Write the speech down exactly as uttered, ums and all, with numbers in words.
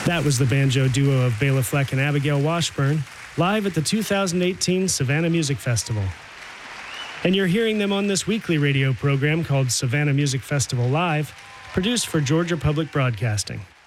That was the banjo duo of Bela Fleck and Abigail Washburn, live at the two thousand eighteen Savannah Music Festival. And you're hearing them on this weekly radio program called Savannah Music Festival Live, produced for Georgia Public Broadcasting.